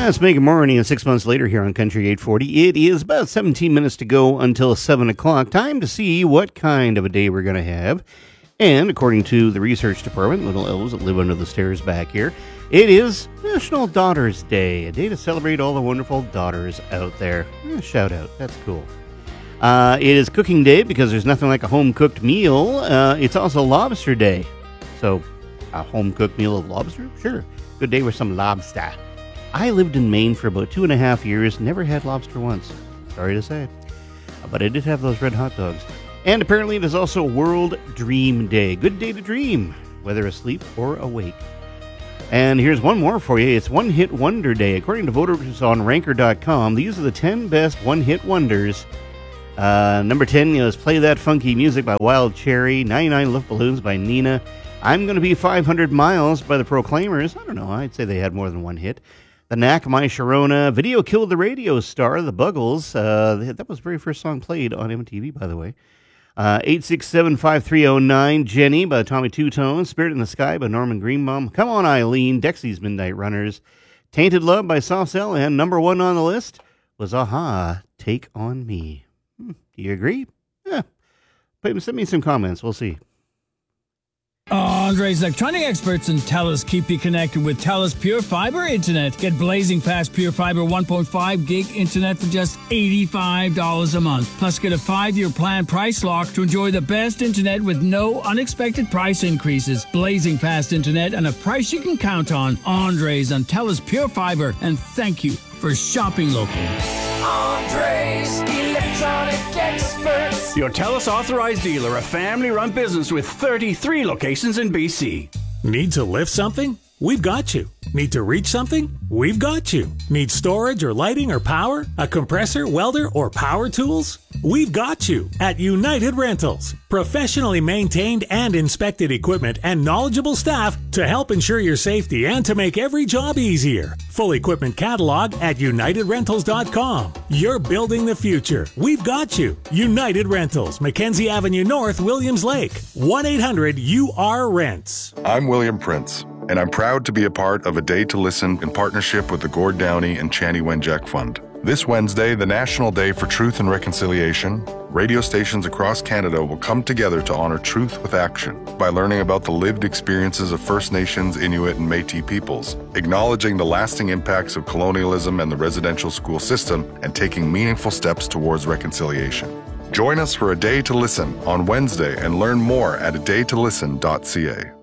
It's Mega Morning, and 6 months later here on Country 840. It is about 17 minutes to go until 7 o'clock. Time to see what kind of a day we're going to have. And according to the research department, little elves that live under the stairs back here, it is National Daughters Day, a day to celebrate all the wonderful daughters out there. Shout out. That's cool. It is Cooking Day because there's nothing like a home-cooked meal. It's also Lobster Day. So, a home-cooked meal of lobster? Sure. Good day with some lobster. I lived in Maine for about 2.5 years, never had lobster once. Sorry to say. But I did have those red hot dogs. And apparently it is also World Dream Day. Good day to dream, whether asleep or awake. And here's one more for you. It's One Hit Wonder Day. According to voters on Ranker.com, these are the 10 best one-hit wonders. Number 10 is Play That Funky Music by Wild Cherry. 99 Love Balloons by Nina. I'm Gonna Be 500 Miles by the Proclaimers. I don't know. I'd say they had more than one hit. The Knack, My Sharona. Video Killed the Radio Star, The Buggles. That was the very first song played on MTV, by the way. 867-5309. Jenny by Tommy Two-Tone. Spirit in the Sky by Norman Greenbaum. Come On Eileen, Dexy's Midnight Runners. Tainted Love by Soft Cell. And number one on the list was Aha, Take On Me. Do you agree? Yeah. Send me some comments. We'll see. Andre's Electronic Experts and TELUS keep you connected with TELUS Pure Fiber Internet. Get blazing fast Pure Fiber 1.5 gig internet for just $85 a month. Plus, get a 5-year plan price lock to enjoy the best internet with no unexpected price increases. Blazing fast internet and a price you can count on. Andre's on TELUS Pure Fiber. And thank you for shopping local. Andre's Electronic Experts. Your TELUS authorized dealer, a family-run business with 33 locations in BC. Need to lift something? We've got you. Need to reach something? We've got you. Need storage or lighting or power? A compressor, welder, or power tools? We've got you at United Rentals. Professionally maintained and inspected equipment and knowledgeable staff to help ensure your safety and to make every job easier. Full equipment catalog at UnitedRentals.com. You're building the future. We've got you. United Rentals, Mackenzie Avenue North, Williams Lake. 1-800-UR-RENTS. I'm William Prince, and I'm proud to be a part of A Day to Listen in partnership with the Gord Downey and Chani Wenjack Fund. This Wednesday, the National Day for Truth and Reconciliation, radio stations across Canada will come together to honor truth with action by learning about the lived experiences of First Nations, Inuit, and Métis peoples, acknowledging the lasting impacts of colonialism and the residential school system, and taking meaningful steps towards reconciliation. Join us for A Day to Listen on Wednesday and learn more at adaytolisten.ca.